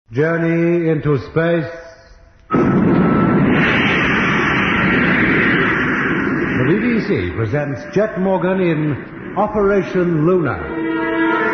Journey into space. The BBC presents Jet Morgan in Operation Luna.